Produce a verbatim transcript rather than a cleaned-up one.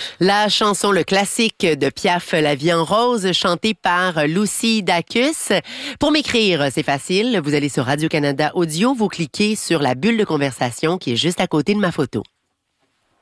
La chanson, le classique de Piaf, La vie en rose, chantée par Lucy Dacus. Pour m'écrire, c'est facile. Vous allez sur Radio-Canada Audio, vous cliquez sur la bulle de conversation qui est juste à côté de ma photo.